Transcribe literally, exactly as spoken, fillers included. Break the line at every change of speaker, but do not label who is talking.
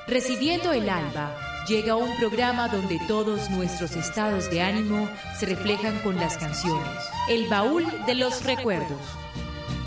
Recibiendo el alba, llega un programa donde todos nuestros estados de ánimo se reflejan con las canciones. El baúl de los recuerdos.